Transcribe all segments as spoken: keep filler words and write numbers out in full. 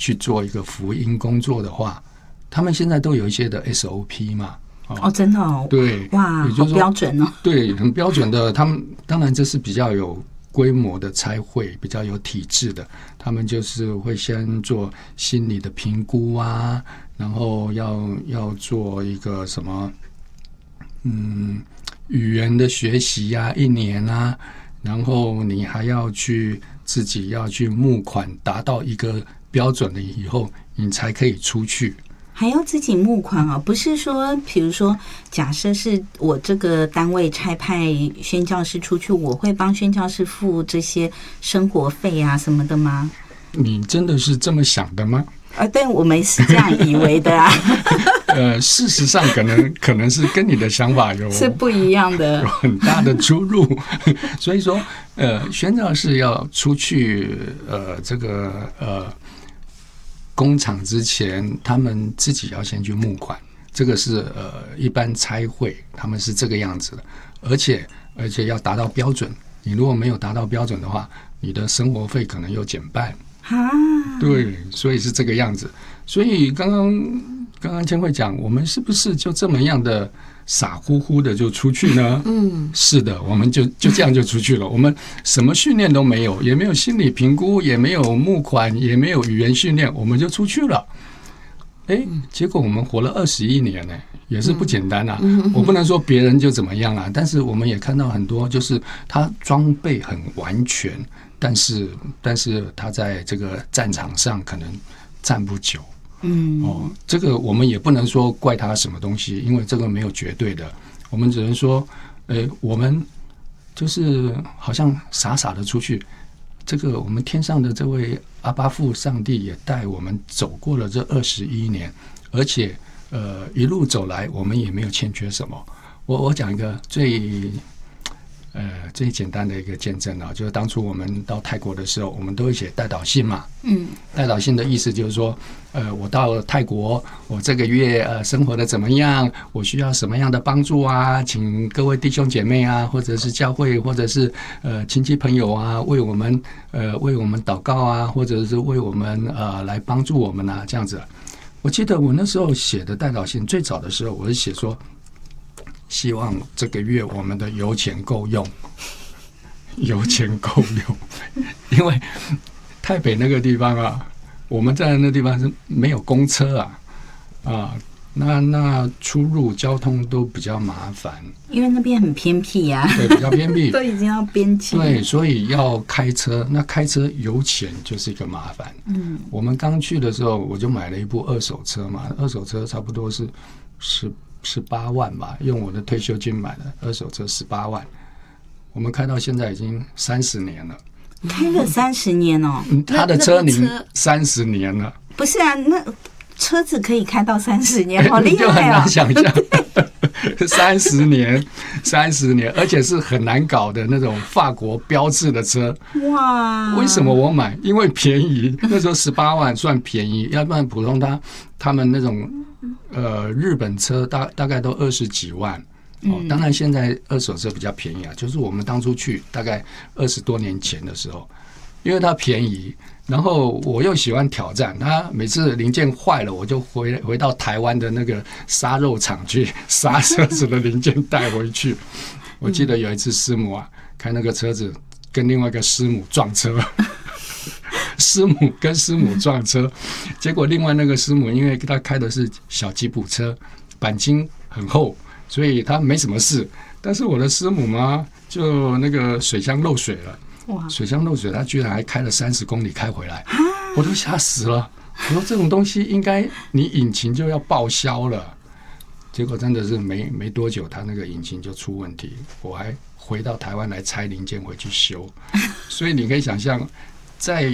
去做一个福音工作的话，他们现在都有一些的 S O P 嘛。 哦，真的哦， 对， 哇，好标准哦， 对，很标准的。他们当然这是比较有规模的差会，比较有体制的，他们就是会先做心理的评估啊，然后要要做一个什么，嗯，语言的学习啊，一年啊，然后你还要去自己要去募款，达到一个标准了以后，你才可以出去。 还要自己募款啊？不是说，比如说，假设是我这个单位差派宣教士出去，我会帮宣教士付这些生活费啊什么的吗？ 你真的是这么想的吗？ 啊，对，我们是这样以为的啊。 呃，事实上可能可能是跟你的想法有是不一样的， 有很大的出入。所以说，呃，宣教士要出去，呃，这个呃。工厂之前，他们自己要先去募款，这个是呃一般差会他们是这个样子的，而且而且要达到标准。你如果没有达到标准的话，你的生活费可能又减半。 啊， 对，所以是这个样子。所以刚刚刚刚千惠讲，我们是不是就这么样的傻乎乎的就出去呢？嗯，是的，我们就就这样就出去了。我们什么训练都没有，也没有心理评估，也没有募款，也没有语言训练，我们就出去了。哎，结果我们活了二十一年呢，也是不简单啊。我不能说别人就怎么样啊，但是我们也看到很多，就是他装备很完全，但是但是他在这个战场上可能站不久。嗯，哦，这个我们也不能说怪他什么东西，因为这个没有绝对的，我们只能说，呃，我们就是好像傻傻的出去，这个我们天上的这位阿爸父上帝也带我们走过了这二十一年，而且呃一路走来，我们也没有欠缺什么。我我讲一个最。呃，最简单的一个见证啊，就是当初我们到泰国的时候，我们都会写代祷信嘛。嗯，代祷信的意思就是说，呃，我到了泰国，我这个月呃生活的怎么样？我需要什么样的帮助啊？请各位弟兄姐妹啊，或者是教会，或者是呃亲戚朋友啊，为我们呃为我们祷告啊，或者是为我们呃来帮助我们啊，这样子。我记得我那时候写的代祷信，最早的时候我是写说。希望这个月我们的油钱够用，油钱够用，因为台北那个地方啊，我们在那地方是没有公车啊，啊，那那出入交通都比较麻烦， 因为那边很偏僻呀、啊， 对，比较偏僻， 都已经要边境， 对，所以要开车，那开车油钱就是一个麻烦。嗯，我们刚去的时候，我就买了一部二手车嘛，二手车差不多是十。十八万吧，用我的退休金买的二手车十八万，我们开到现在已经三十年了， 开了三十年哦。 嗯，他的车龄三十年了， 不是啊？那车子可以开到三十年，好厉害哦！ 就很难想象，三十年，三十年，而且是很难搞的那种法国标志的车。哇！为什么我买？因为便宜，那时候十八万算便宜，要不然普通他他们那种。呃，日本车大大概都二十几万哦。当然，现在二手车比较便宜啊。就是我们当初去大概二十多年前的时候，因为它便宜，然后我又喜欢挑战。它每次零件坏了，我就回回到台湾的那个杀肉厂去杀车子的零件带回去。我记得有一次师母啊，开那个车子跟另外一个师母撞车。师母跟师母撞车，结果另外那个师母，因为他开的是小吉普车，钣金很厚，所以他没什么事。但是我的师母嘛，就那个水箱漏水了，水箱漏水，他居然还开了三十公里开回来，我都吓死了。我说这种东西应该你引擎就要报销了，结果真的是没没多久，他那个引擎就出问题，我还回到台湾来拆零件回去修。所以你可以想象，在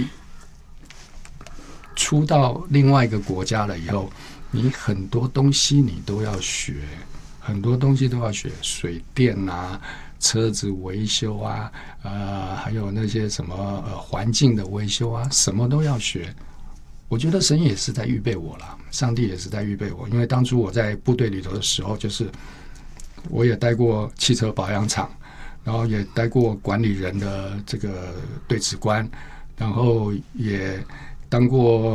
出到另外一个国家了以后，你很多东西你都要学，很多东西都要学，水电啊，车子维修啊，呃，还有那些什么呃环境的维修啊，什么都要学。我觉得神也是在预备我啦，上帝也是在预备我，因为当初我在部队里头的时候，就是我也待过汽车保养厂，然后也待过管理人的这个对职官，然后也当过